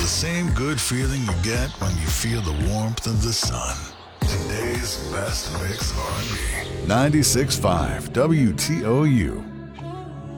same good feeling you get when you feel the warmth of the sun. Today's best mix R&B. 96.5 WTOU.